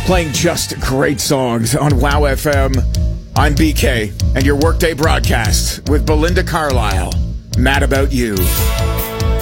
Playing just great songs on WOW FM. I'm BK, and your Workday broadcast with Belinda Carlisle. Mad About You.